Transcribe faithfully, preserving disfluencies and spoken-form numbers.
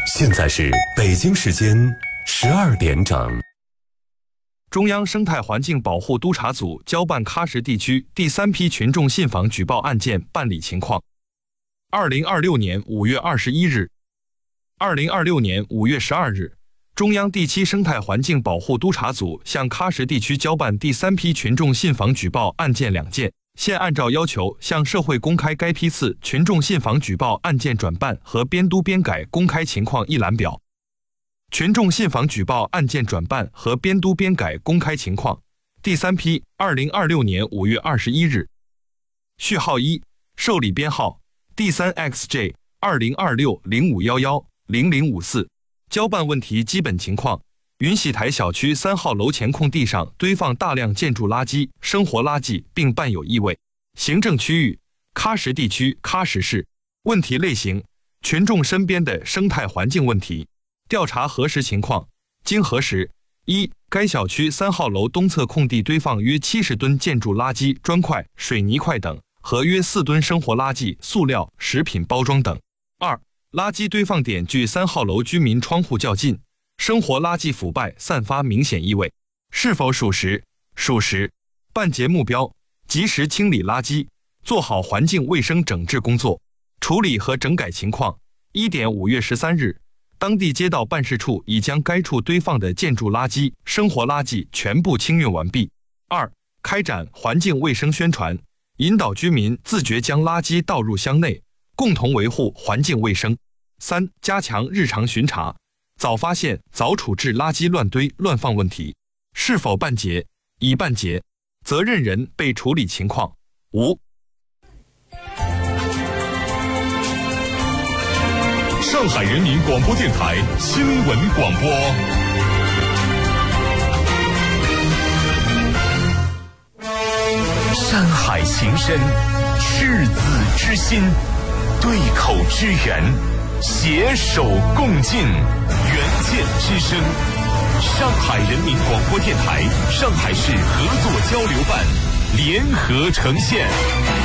现在是北京时间十二点整。 中央生态环境保护督察组交办喀什地区第三批群众信访举报案件办理情况。二零二六年五月二十一日，二零二六年五月十二日，中央第七生态环境保护督察组向喀什地区交办第三批群众信访举报案件两件，现按照要求向社会公开该批次群众信访举报案件转办和编督编改公开情况一览表。群众信访举报案件转办和编督编改公开情况，第三批，二零二六年五月二十一日。序号一，受理编号 D 三 X J 二零二六零五一一零零五四。交办问题基本情况：云喜台小区三号楼前空地上堆放大量建筑垃圾、生活垃圾，并伴有异味。行政区域：喀什地区喀什市。问题类型：群众身边的生态环境问题。调查核实情况：经核实，一、该小区三号楼东侧空地堆放约七十吨建筑垃圾、砖块、水泥块等，和约四吨生活垃圾、塑料、食品包装等。二、垃圾堆放点距三号楼居民窗户较近，生活垃圾腐败，散发明显异味，是否属实？属实。办结目标：及时清理垃圾，做好环境卫生整治工作。处理和整改情况：一点五月十三日，当地街道办事处已将该处堆放的建筑垃圾、生活垃圾全部清运完毕。二、开展环境卫生宣传，引导居民自觉将垃圾倒入箱内，共同维护环境卫生。三、加强日常巡查，早发现、早处置垃圾乱堆乱放问题。是否办结？已办结。责任人被处理情况：无。 上海人民广播电台新闻广播。山海情深，赤子之心，对口支援，携手共进，援建之声。上海人民广播电台、上海市合作交流办联合呈现。